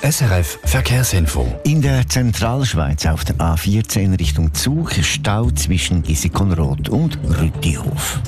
SRF Verkehrsinfo. In der Zentralschweiz auf der A14 Richtung Zug Stau zwischen Gisikonroth und Rüttihof.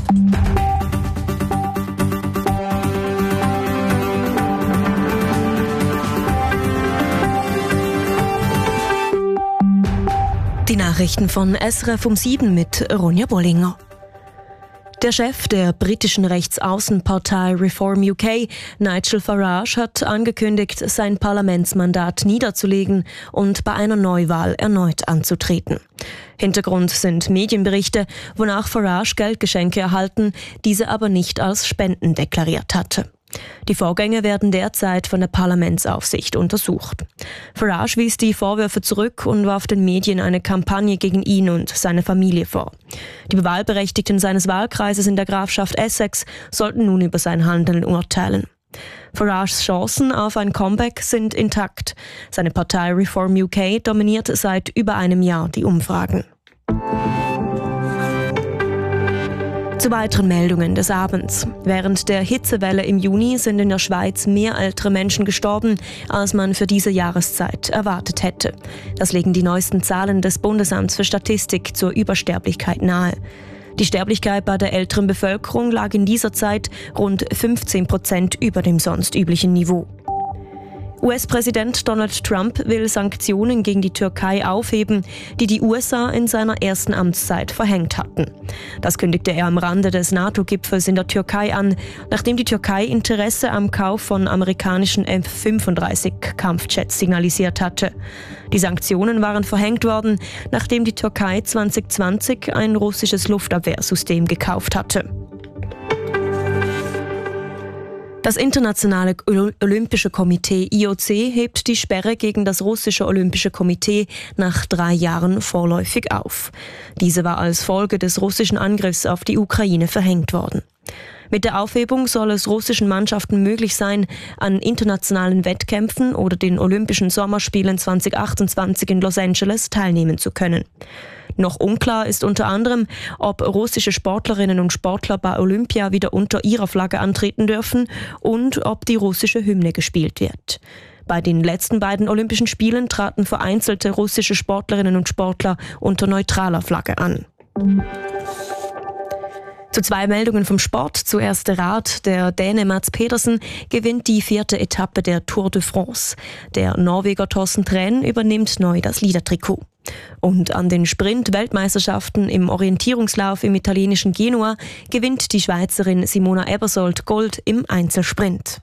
Die Nachrichten von SRF um 7 mit Ronja Bollinger. Der Chef der britischen Rechtsaußenpartei Reform UK, Nigel Farage, hat angekündigt, sein Parlamentsmandat niederzulegen und bei einer Neuwahl erneut anzutreten. Hintergrund sind Medienberichte, wonach Farage Geldgeschenke erhalten, diese aber nicht als Spenden deklariert hatte. Die Vorgänge werden derzeit von der Parlamentsaufsicht untersucht. Farage wies die Vorwürfe zurück und warf den Medien eine Kampagne gegen ihn und seine Familie vor. Die Wahlberechtigten seines Wahlkreises in der Grafschaft Essex sollten nun über sein Handeln urteilen. Farages Chancen auf ein Comeback sind intakt. Seine Partei Reform UK dominiert seit über einem Jahr die Umfragen. Zu weiteren Meldungen des Abends. Während der Hitzewelle im Juni sind in der Schweiz mehr ältere Menschen gestorben, als man für diese Jahreszeit erwartet hätte. Das legen die neuesten Zahlen des Bundesamts für Statistik zur Übersterblichkeit nahe. Die Sterblichkeit bei der älteren Bevölkerung lag in dieser Zeit rund 15% über dem sonst üblichen Niveau. US-Präsident Donald Trump will Sanktionen gegen die Türkei aufheben, die die USA in seiner ersten Amtszeit verhängt hatten. Das kündigte er am Rande des NATO-Gipfels in der Türkei an, nachdem die Türkei Interesse am Kauf von amerikanischen F-35-Kampfjets signalisiert hatte. Die Sanktionen waren verhängt worden, nachdem die Türkei 2020 ein russisches Luftabwehrsystem gekauft hatte. Das Internationale Olympische Komitee IOC hebt die Sperre gegen das russische Olympische Komitee nach 3 Jahren vorläufig auf. Diese war als Folge des russischen Angriffs auf die Ukraine verhängt worden. Mit der Aufhebung soll es russischen Mannschaften möglich sein, an internationalen Wettkämpfen oder den Olympischen Sommerspielen 2028 in Los Angeles teilnehmen zu können. Noch unklar ist unter anderem, ob russische Sportlerinnen und Sportler bei Olympia wieder unter ihrer Flagge antreten dürfen und ob die russische Hymne gespielt wird. Bei den letzten beiden Olympischen Spielen traten vereinzelte russische Sportlerinnen und Sportler unter neutraler Flagge an. Zu 2 Meldungen vom Sport. Zuerst der Rad. Der Däne Mads Pedersen gewinnt die 4. Etappe der Tour de France. Der Norweger Thorsten Træn übernimmt neu das Leadertrikot. Und an den Sprint-Weltmeisterschaften im Orientierungslauf im italienischen Genua gewinnt die Schweizerin Simona Ebersold Gold im Einzelsprint.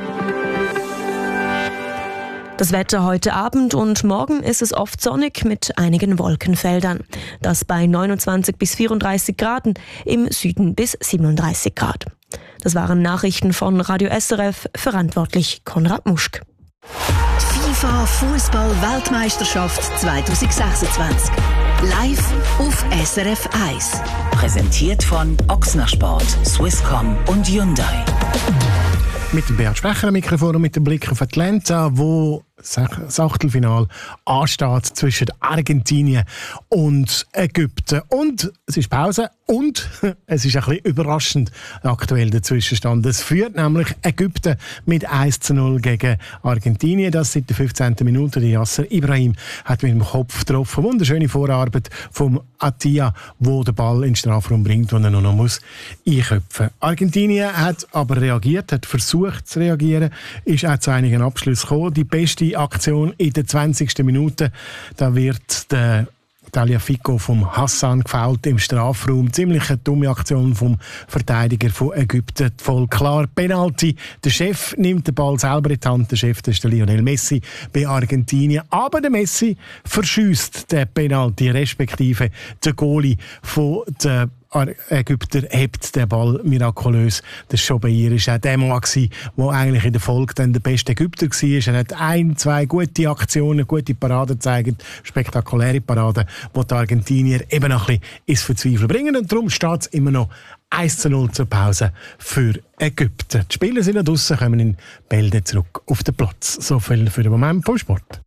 Das Wetter heute Abend und morgen ist es oft sonnig mit einigen Wolkenfeldern. Das bei 29 bis 34 Grad, im Süden bis 37 Grad. Das waren Nachrichten von Radio SRF, verantwortlich Konrad Muschk. FIFA Fußball-Weltmeisterschaft 2026. Live auf SRF 1. Präsentiert von Ochsner Sport, Swisscom und Hyundai. Mit dem Beat Sprecher am Mikrofon und mit dem Blick auf Atlanta, wo das Achtelfinale ansteht zwischen Argentinien und Ägypten. Und es ist Pause und es ist ein bisschen überraschend aktuell der Zwischenstand. Es führt nämlich Ägypten mit 1:0 gegen Argentinien. Das seit der 15. Minute. Der Yasser Ibrahim hat mit dem Kopf getroffen. Wunderschöne Vorarbeit vom Attia, wo den Ball in den Strafraum bringt, den er nur noch einköpfen muss. Argentinien hat aber reagiert, hat versucht zu reagieren, ist auch zu einigen Abschlüssen gekommen. Die beste Aktion in der 20. Minute. Da wird der Tagliafico vom Hassan gefoult im Strafraum. Ziemlich eine dumme Aktion vom Verteidiger von Ägypten. Voll klar. Penalty. Der Chef nimmt den Ball selber in die Hand. Der Chef, das ist der Lionel Messi bei Argentinien. Aber der Messi verschießt den Penalty, respektive der Goalie von der Ägypter hebt den Ball mirakulös. Das ist schon bei ihr. Ist auch der Mann gewesen, der eigentlich in der Folge dann der beste Ägypter war. Er hat 1, 2 gute Aktionen, gute Paraden gezeigt, spektakuläre Paraden, die die Argentinier eben noch ein bisschen ins Verzweifeln bringen. Und darum steht es immer noch 1:0 zur Pause für Ägypten. Die Spieler sind noch draussen, kommen in Bälde zurück auf den Platz. So viel für den Moment vom Sport.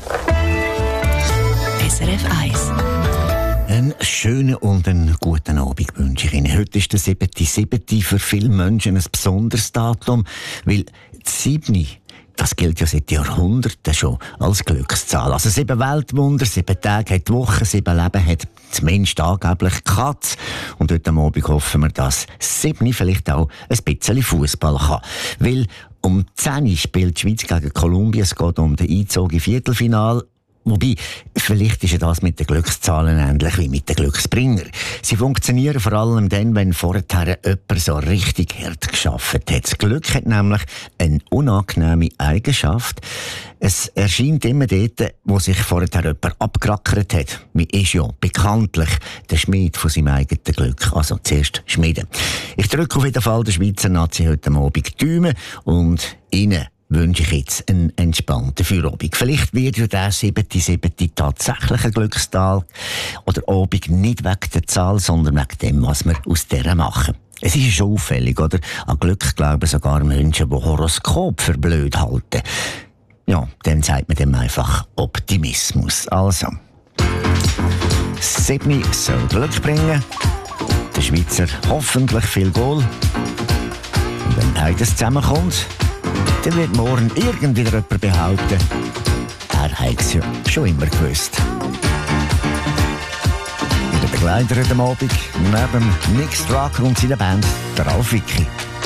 SRF 1. Einen schönen und einen guten Abend wünsche ich Ihnen. Heute ist der 7.7. für viele Menschen ein besonderes Datum, weil die 7 das gilt ja seit Jahrhunderten schon als Glückszahl. Also 7 Weltwunder, 7 Tage hat die Woche, 7 Leben hat zumindest angeblich Katz. Und heute Abend hoffen wir, dass 7 vielleicht auch ein bisschen Fußball kann. Weil um 10 spielt die Schweiz gegen Kolumbien. Es geht um den Einzug im Viertelfinale. Wobei, vielleicht ist ja das mit den Glückszahlen ähnlich wie mit den Glücksbringer. Sie funktionieren vor allem dann, wenn vorher jemand so richtig hart gearbeitet hat. Das Glück hat nämlich eine unangenehme Eigenschaft. Es erscheint immer dort, wo sich vorher jemand abgerackert hat. Man ist ja bekanntlich der Schmied von seinem eigenen Glück. Also zuerst schmieden. Ich drücke auf jeden Fall der Schweizer Nazi heute Abend die Daumen und Ihnen wünsche ich jetzt einen entspannten Feierabend. Vielleicht wird ja der 7.7. tatsächlich ein Glückstag oder Abend nicht wegen der Zahl, sondern wegen dem, was wir aus dieser machen. Es ist ja schon auffällig, oder? An Glück glauben sogar Menschen, die Horoskop für blöd halten. Ja, dann sagt man dem einfach Optimismus. Also, 7 soll Glück bringen, der Schweizer hoffentlich viel Goal. Und wenn beides zusammenkommt, dann wird morgen irgendwie jemand behaupten, er hat es ja schon immer gewusst. Ihre Begleiter heute Abend, neben Nick Stracker und seiner Band, der Ralf Vicky.